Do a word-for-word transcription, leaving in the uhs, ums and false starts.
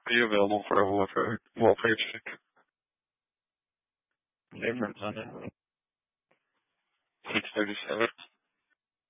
Are you available for a welfare, welfare check? Name represented. six thirty-seven.